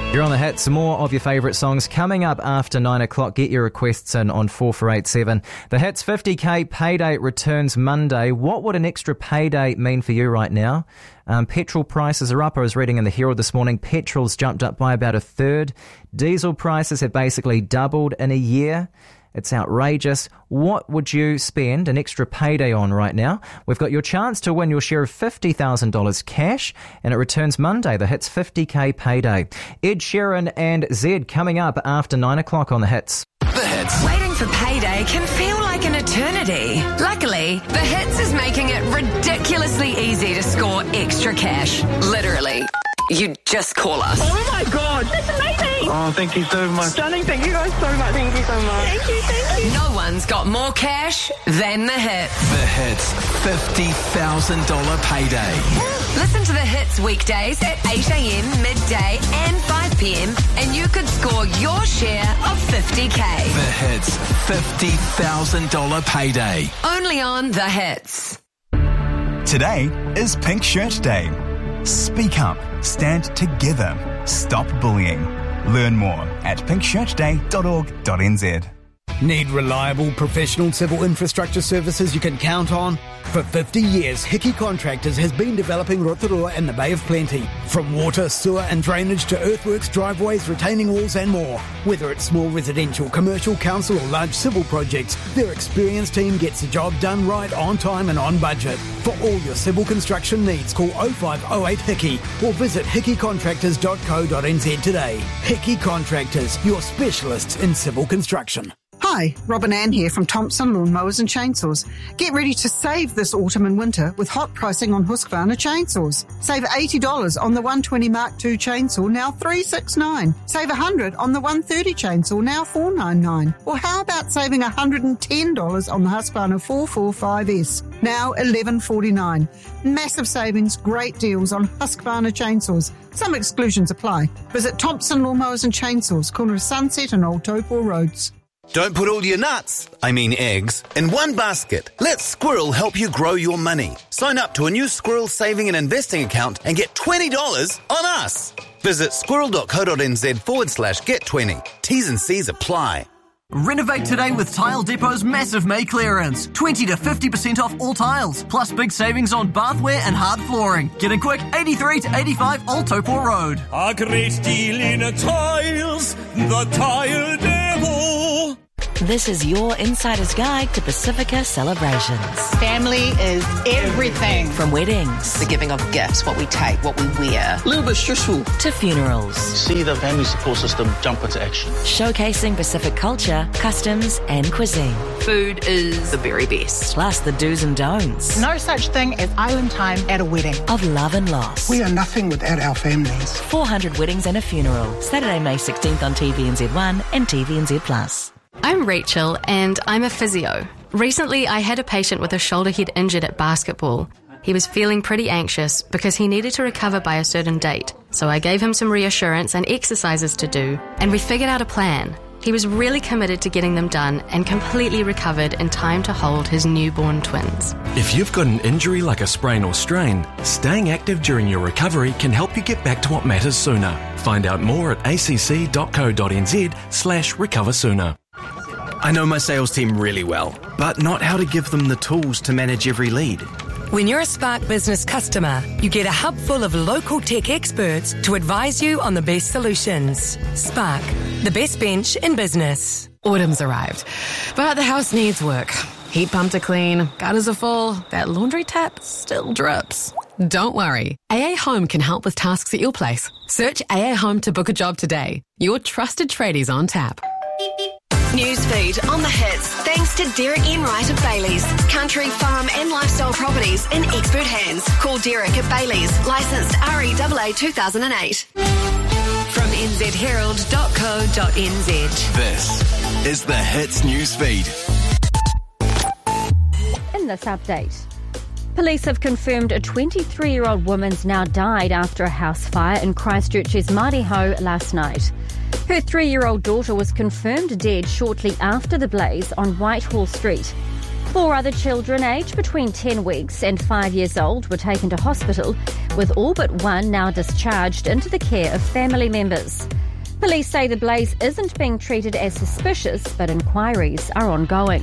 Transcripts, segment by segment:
You're on the hit. Some more of your favourite songs coming up after 9 o'clock. Get your requests in on 4487. The Hits 50k payday returns Monday. What would an extra payday mean for you right now? Petrol prices are up. I was reading in the Herald this morning, petrol's jumped up by about a third. Diesel prices have basically doubled in a year. It's outrageous. What would you spend an extra payday on right now? We've got your chance to win your share of $50,000 cash, and it returns Monday, the Hits 50k payday. Ed Sheeran and Zed coming up after 9 o'clock on the Hits. The Hits. Waiting for payday can feel like an eternity. Luckily, The Hits is making it ridiculously easy to score extra cash. Literally. You just call us. Oh my God, that's amazing. Oh, thank you so much. Stunning, thank you guys so much. Thank you so much. Thank you. No one's got more cash than The Hits. The Hits $50,000 payday. Listen to The Hits weekdays at 8 a.m, midday and 5 p.m. and you could score your share of $50K. The Hits $50,000 payday. Only on The Hits. Today is Pink Shirt Day. Speak up, stand together, stop bullying. Learn more at pinkshirtday.org.nz. Need reliable professional civil infrastructure services you can count on? For 50 years, Hickey Contractors has been developing Rotorua and the Bay of Plenty. From water, sewer and drainage to earthworks, driveways, retaining walls and more. Whether it's small residential, commercial, council or large civil projects, their experienced team gets the job done right, on time and on budget. For all your civil construction needs, call 0508 Hickey or visit hickeycontractors.co.nz today. Hickey Contractors, your specialists in civil construction. Hi, Robin Ann here from Thompson Lawnmowers and Chainsaws. Get ready to save this autumn and winter with hot pricing on Husqvarna chainsaws. Save $80 on the 120 Mark II chainsaw, now $369. Save $100 on the 130 chainsaw, now $499. Or how about saving $110 on the Husqvarna 445S, now $1149. Massive savings, great deals on Husqvarna chainsaws. Some exclusions apply. Visit Thompson Lawnmowers and Chainsaws, corner of Sunset and Old Taupo Roads. Don't put all your nuts, eggs, in one basket. Let Squirrel help you grow your money. Sign up to a new Squirrel saving and investing account and get $20 on us. Visit squirrel.co.nz/get20. T's and C's apply. Renovate today with Tile Depot's massive May clearance. 20 to 50% off all tiles, plus big savings on bathware and hard flooring. Get in quick, 83 to 85 Old Taupo Road. A great deal in tiles, the Tile Depot. This is your insider's guide to Pacifica celebrations. Family is everything. From weddings, the giving of gifts, what we take, what we wear, a little bit stressful, to funerals. See the family support system jump into action. Showcasing Pacific culture, customs and cuisine. Food is the very best. Plus the do's and don'ts. No such thing as island time at a wedding. Of love and loss. We are nothing without our families. 400 weddings and a funeral. Saturday, May 16th on TVNZ1 and TVNZ+. I'm Rachel and I'm a physio. Recently, I had a patient with a shoulder he'd injured at basketball. He was feeling pretty anxious because he needed to recover by a certain date. So I gave him some reassurance and exercises to do, and we figured out a plan. He was really committed to getting them done and completely recovered in time to hold his newborn twins. If you've got an injury like a sprain or strain, staying active during your recovery can help you get back to what matters sooner. Find out more at acc.co.nz/recover sooner. I know my sales team really well, but not how to give them the tools to manage every lead. When you're a Spark Business customer, you get a hub full of local tech experts to advise you on the best solutions. Spark, the best bench in business. Autumn's arrived, but the house needs work. Heat pump to clean, gutters are full, that laundry tap still drips. Don't worry, AA Home can help with tasks at your place. Search AA Home to book a job today. Your trusted tradies on tap. Newsfeed on the Hits, thanks to Derek Enright of Bailey's. Country, farm and lifestyle properties in expert hands. Call Derek at Bailey's, licensed REAA 2008. From nzherald.co.nz. This is the Hits Newsfeed. In this update, police have confirmed a 23-year-old woman's now died after a house fire in Christchurch's Mariho last night. Her 3-year-old daughter was confirmed dead shortly after the blaze on Whitehall Street. 4 other children aged between 10 weeks and 5 years old were taken to hospital, with all but one now discharged into the care of family members. Police say the blaze isn't being treated as suspicious, but inquiries are ongoing.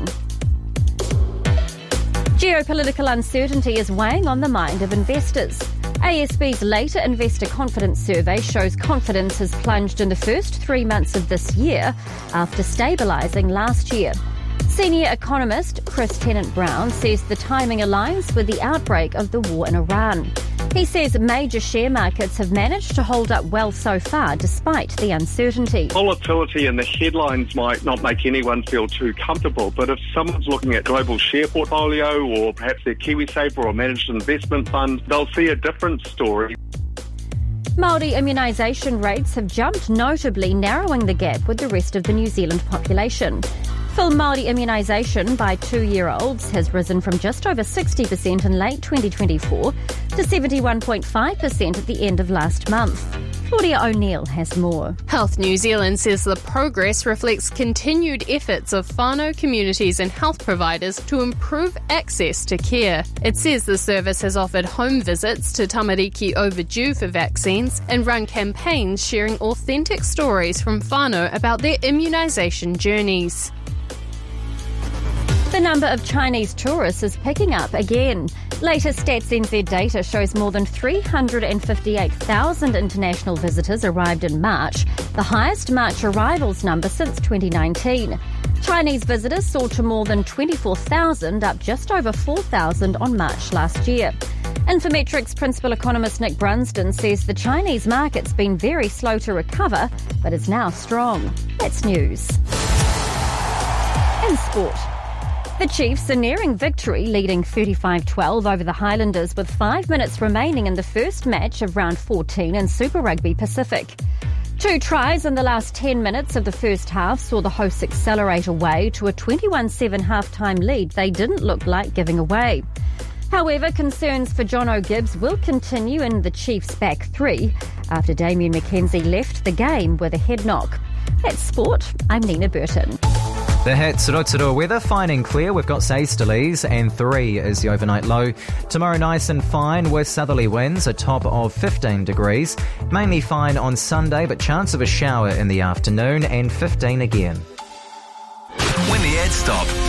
Geopolitical uncertainty is weighing on the mind of investors. ASB's later investor confidence survey shows confidence has plunged in the first 3 months of this year after stabilising last year. Senior economist Chris Tennant-Brown says the timing aligns with the outbreak of the war in Iran. He says major share markets have managed to hold up well so far despite the uncertainty. Volatility in the headlines might not make anyone feel too comfortable, but if someone's looking at global share portfolio or perhaps their KiwiSaver or managed investment fund, they'll see a different story. Māori immunisation rates have jumped notably, narrowing the gap with the rest of the New Zealand population. Full Māori immunisation by 2-year-olds has risen from just over 60% in late 2024 to 71.5% at the end of last month. Claudia O'Neill has more. Health New Zealand says the progress reflects continued efforts of whānau communities and health providers to improve access to care. It says the service has offered home visits to tamariki overdue for vaccines and run campaigns sharing authentic stories from whānau about their immunisation journeys. The number of Chinese tourists is picking up again. Latest Stats NZ data shows more than 358,000 international visitors arrived in March, the highest March arrivals number since 2019. Chinese visitors soared to more than 24,000, up just over 4,000 on March last year. Infometrics principal economist Nick Brunsden says the Chinese market's been very slow to recover, but is now strong. That's news. In sport. The Chiefs are nearing victory, leading 35-12 over the Highlanders with 5 minutes remaining in the first match of round 14 in Super Rugby Pacific. 2 tries in the last 10 minutes of the first half saw the hosts accelerate away to a 21-7 half-time lead they didn't look like giving away. However, concerns for John O'Gibbs will continue in the Chiefs' back three after Damien McKenzie left the game with a head knock. That's sport. I'm Nina Burton. The Hits, Rotorua weather, fine and clear. We've got 6 degrees and 3 is the overnight low. Tomorrow nice and fine with southerly winds, a top of 15 degrees. Mainly fine on Sunday, but chance of a shower in the afternoon and 15 again. When the ads stop,